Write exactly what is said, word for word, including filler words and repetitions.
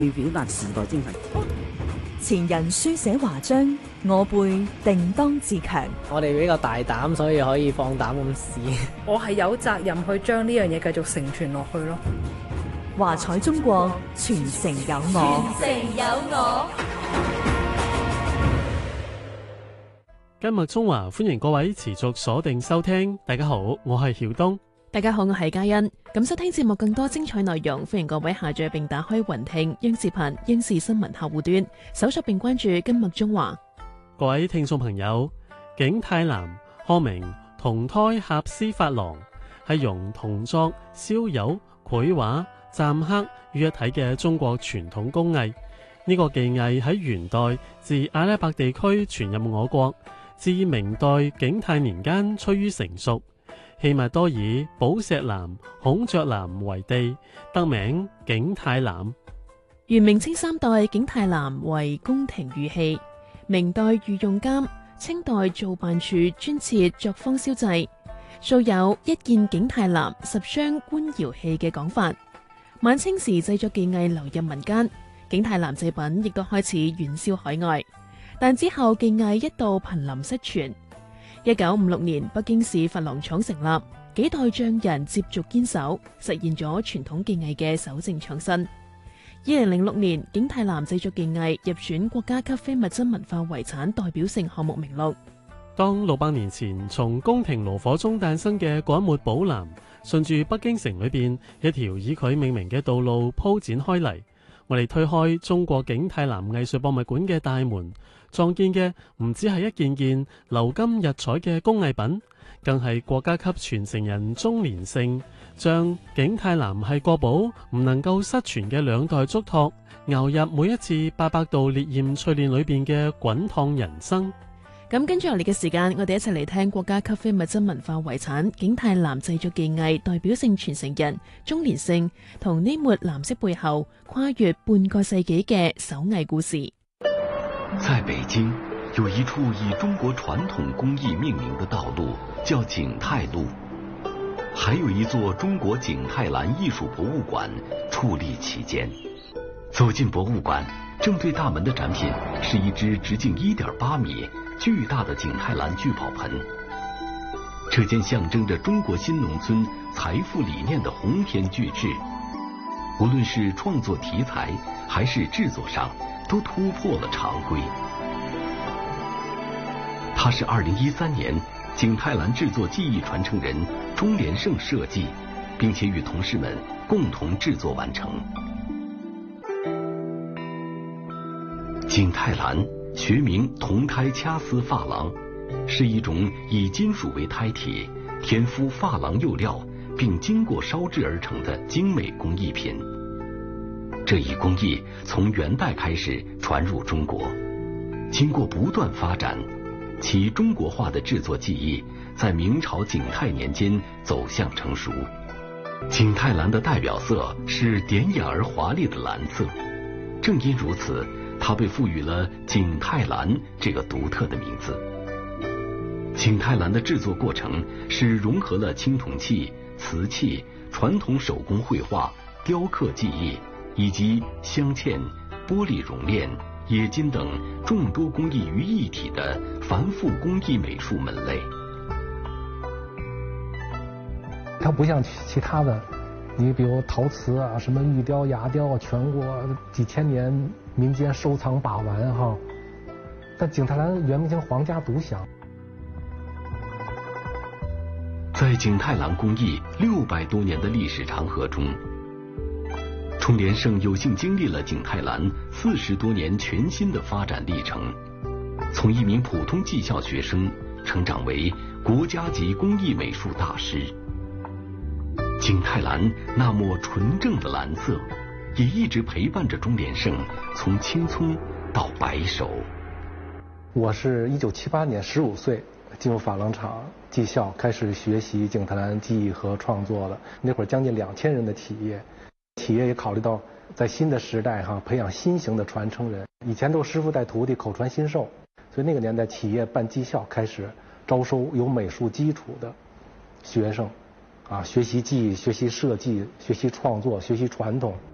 去表達時代精神。 前人書寫華章，我輩定當自強。 我哋比較大膽，所以可以放膽咁試。 我係有責任去將呢樣嘢繼續承傳落去咯。 華彩中國，傳承有我。 傳承有我。 今日中華歡迎各位持續鎖定收聽。大家好，我係曉東。 大家好，我係嘉欣。咁收聽節目更多精彩內容，歡迎各位下載並打開雲聽央視頻央視新聞客戶端，搜索並關注今日中華。 各位聽眾朋友，景泰藍學名銅胎合絲珐琅，係用銅作、燒釉、繪畫、鏨刻於一體嘅中國傳統工藝。呢、這個技藝喺元代自阿拉伯地區傳入我國，至明代景泰年間趨於成熟。器物多以寶石藍、孔雀藍為地，得名景泰藍。 元明清三代景泰藍為宮廷御器，明代御用監，清代造辦處專設作坊燒製，素有一件景泰藍十雙官窯器嘅講法。晚清時製作技藝流入民間，景泰藍製品亦都開始遠銷海外，但之後技藝一度瀕臨失傳。一九五六年，北京市珐琅廠成立，幾代匠人接續堅守，實現咗傳統技藝嘅守正創新。二零零六年，景泰藍製作技藝入選國家級非物質文化遺產代表性項目名錄。 當六百年前從宮廷爐火中誕生嘅嗰一抹寶藍，順住北京城裏邊一條以佢命名嘅道路鋪展開嚟，我哋推開中國景泰藍藝術博物館嘅大門，撞見嘅唔止係一件件鎏金日彩嘅工藝品，更係國家級傳承人鍾連勝將景泰藍係國寶唔能夠失傳嘅兩代囑託，熬入每一次八百度烈焰淬煉裏邊嘅滾燙人生。 咁跟住落嚟嘅時間，我哋一齊嚟聽國家級非物質文化遺產景泰藍製作技藝代表性傳承人鍾連勝同呢抹藍色背後跨越半個世紀嘅手藝故事。 在北京，有一處以中國傳統工藝命名的道路，叫景泰路。還有一座中國景泰藍藝術博物館矗立其間。走進博物館，正對大門的展品是一隻直徑一點八米、巨大的景泰藍聚寶盆。這件象徵着中國新農村財富理念的鴻篇巨制，無論是創作題材還是製作上，都突破了常規。它是二零一三年景泰藍製作技藝傳承人鍾連勝設計，並且與同事們共同製作完成。景泰藍學名銅胎掐絲珐琅，是一種以金屬為胎體，填敷珐琅釉料，並經過燒製而成的精美工藝品。這一工藝從元代開始傳入中國，經過不斷發展，其中國化的製作技藝在明朝景泰年間走向成熟。景泰藍的代表色是典雅而華麗的藍色，正因如此，它被賦予了景泰藍這個獨特的名字。景泰藍的製作過程是融合了青銅器、瓷器、傳統手工繪畫、雕刻技藝以及鑲嵌、玻璃熔煉、冶金等眾多工藝於一體的繁複工藝美術門類。 它不像其他的，你比如陶瓷啊、什麼玉雕、牙雕啊，全國幾千年民間收藏把玩哈。但景泰藍元明清皇家獨享。 在景泰藍工藝六百多年的歷史長河中，鍾連勝有幸經歷了景泰藍四十多年全新的發展歷程，從一名普通技校學生成長為國家級工藝美術大師。景泰藍那抹純正的藍色，也一直陪伴着鍾連勝從青蔥到白首。 我是一九七八年十五歲進入珐琅廠技校，開始學習景泰藍技藝和創作的。那會兒將近兩千人的企業。企業也考慮到在新的時代哈，培養新型的傳承人，以前都是師傅帶徒弟，口傳心授，所以那個年代企業辦技校，開始招收有美術基礎的學生，啊，學習技藝、學習設計、學習創作、學習傳統。